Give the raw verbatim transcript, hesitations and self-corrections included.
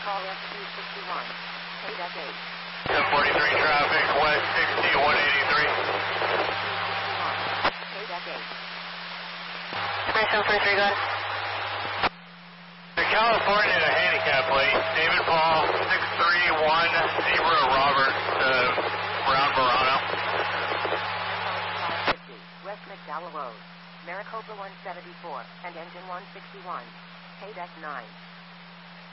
call altitude sixty-one. Quebec eight. ten forty-three traffic, west sixty, one eighty-three. Quebec eight. seven forty-three, go ahead. The California to handicap plate, David Paul, six three one, Zebra Robert, uh, Brown Verano. West McDowell Road, Maricopa one seventy-four, and engine one sixty-one. Quebec nine.